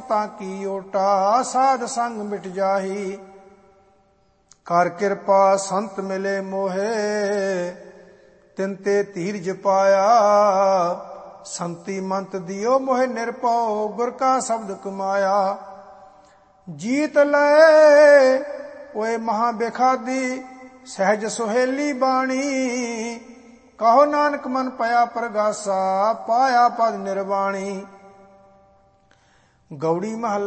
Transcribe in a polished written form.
ਸੰਤਾਂ ਕੀ ਓਟਾ, ਸਾਧ ਸੰਗ ਮਿਟ ਜਾਹੀ। ਕਰ ਕਿਰਪਾ ਸੰਤ ਮਿਲੇ ਮੋਹੇ, ਤਿਨ ਤੇ ਧੀਰਜ ਪਾਇਆ। ਸੰਤੀ ਮੰਤ ਦਿਓ ਮੋਹਿ ਨਿਰਭਉ, ਗੁਰ ਕਾ ਸ਼ਬਦ ਕਮਾਇਆ। ਜੀਤ ਲਏ ਓਏ ਮਹਾ ਬੇਖਾਦੀ, ਸਹਿਜ ਸੁਹੇਲੀ ਬਾਣੀ। ਕਹੋ ਨਾਨਕ ਮਨ ਪਇਆ ਪ੍ਰਗਾਸਾ, ਪਾਇਆ ਪਦ ਨਿਰਵਾਣੀ। ਗੌੜੀ ਮਹੱਲਾ